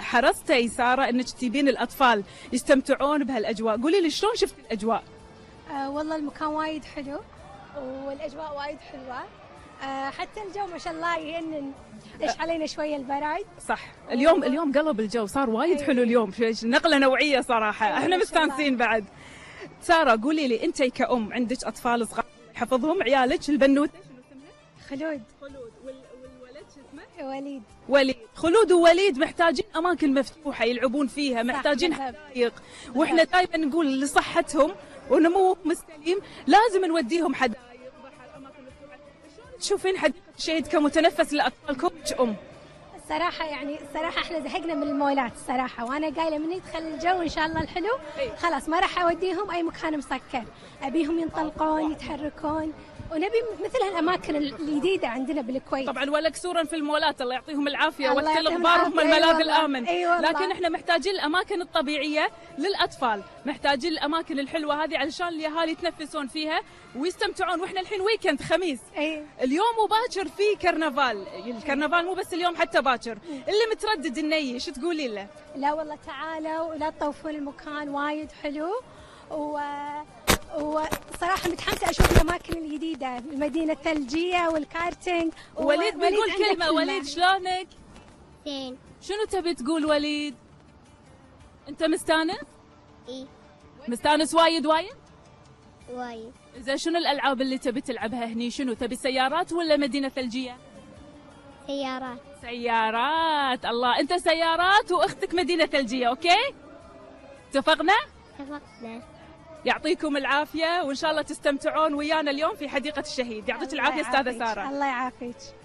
حرصتي سارة انك تجيبين الاطفال يستمتعون بهالاجواء، قولي لي شلون شفت الاجواء؟ والله المكان وايد حلو والاجواء وايد حلوه. حتى الجو ما شاء الله يهنن، ايش علينا شويه البرد. صح، اليوم قلب الجو، صار وايد حلو اليوم، نقله نوعيه صراحه، احنا مستانسين بعد. سارة قولي لي انت كأم عندك اطفال صغار حفظهم عيالك، البنوت خلود والولد شو اسمه؟ وليد. خلود ووليد محتاجين اماكن مفتوحه يلعبون فيها، محتاجين حدائق، واحنا دائما نقول لصحتهم ونموهم السليم لازم نوديهم حدائق، بحر، اماكن مفتوحه. شلون تشوفين حديقه الشهيد كمتنفس لاطفالكم كأم؟ الصراحه احنا زهقنا من المولات الصراحه، وانا قايله من يدخل الجو ان شاء الله الحلو خلاص ما راح اوديهم اي مكان مسكر، ابيهم ينطلقون يتحركون، ونبي مثل هالاماكن الجديده عندنا بالكويت. طبعا ولا كسورا في المولات، الله يعطيهم العافيه، وقت الاخبار هم الملاذ الامن. لكن احنا محتاجين الاماكن الطبيعيه للاطفال، محتاجين الاماكن الحلوه هذه علشان الاهالي يتنفسون فيها ويستمتعون. واحنا الحين ويكند خميس، اليوم وباكر في كرنفال، الكرنفال مو بس اليوم حتى باكر. اللي متردد النية شو تقولي له؟ لا والله تعالوا ولا تطوفون، المكان وايد حلو، وصراحة متحمسة أشوف الأماكن الجديدة، المدينة الثلجية والكارتينج. وليد بيقول كلمة. وليد شلونك؟ زين. شنو تبي تقول وليد؟ أنت مستانس؟ إيه. مستانس وايد؟ وايد. إذا شنو الألعاب اللي تبي تلعبها هني؟ شنو تبي، سيارات ولا مدينة ثلجية؟ سيارات. الله، أنت سيارات وأختك مدينة ثلجية، أوكي؟ اتفقنا؟ يعطيكم العافية، وإن شاء الله تستمتعون ويانا اليوم في حديقة الشهيد. يعطيك العافية أستاذة سارة. الله يعافيك.